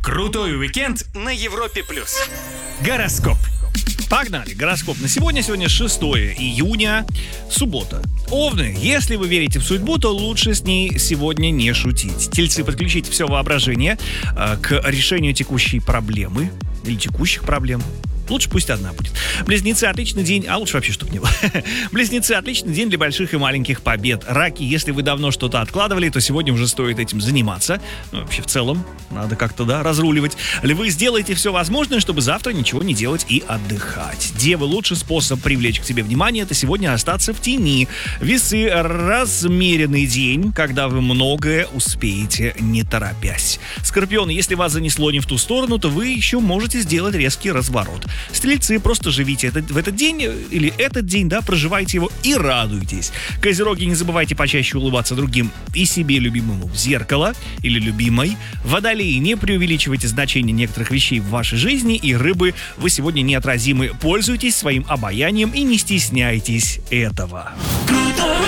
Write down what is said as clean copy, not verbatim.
Крутой уикенд на Европе+. Гороскоп. Погнали! Гороскоп на сегодня. Сегодня 6 июня, суббота. Овны, если вы верите в судьбу, то лучше с ней сегодня не шутить. Тельцы, подключите все воображение к решению текущей проблемы или текущих проблем. Лучше пусть одна будет. Близнецы, отличный день, а лучше вообще чтоб не было. Близнецы, отличный день для больших и маленьких побед. Раки, если вы давно что-то откладывали, то сегодня уже стоит этим заниматься. Ну, вообще в целом, надо как-то, разруливать. Львы, сделайте все возможное, чтобы завтра ничего не делать и отдыхать. Девы, лучший способ привлечь к себе внимание — это сегодня остаться в тени. Весы, размеренный день, когда вы многое успеете, не торопясь. Скорпионы, если вас занесло не в ту сторону, то вы еще можете сделать резкий разворот. Стрельцы, просто живите в этот день, или этот день, проживайте его и радуйтесь. Козероги, не забывайте почаще улыбаться другим и себе любимому в зеркало или любимой. Водолеи, не преувеличивайте значение некоторых вещей в вашей жизни. И рыбы, вы сегодня неотразимы. Пользуйтесь своим обаянием и не стесняйтесь этого.